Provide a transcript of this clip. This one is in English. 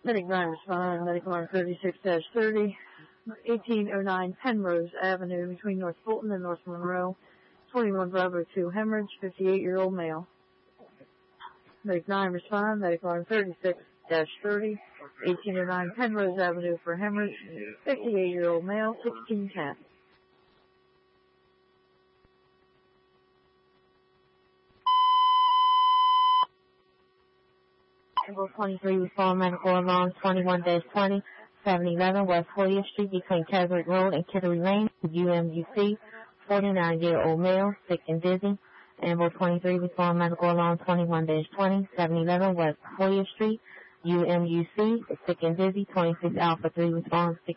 Medic 9 respond, Medic 136-30, 1809 Penrose Avenue between North Fulton and North Monroe, 21 Bravo 2 hemorrhage, 58-year-old male. Medic 9 respond, Medic 136-30, 1809 Penrose Avenue for hemorrhage, 58-year-old male, 1610. Ambulance 23 respond medical alarm 21-20, 711 West Hoya Street between Keswick Road and Kittery Lane, UMUC, 49-year-old male, sick and dizzy. Ambulance 23 respond medical alarm 21-20, 711 West Hoya Street, UMUC, sick and dizzy, 26 Alpha 3 responds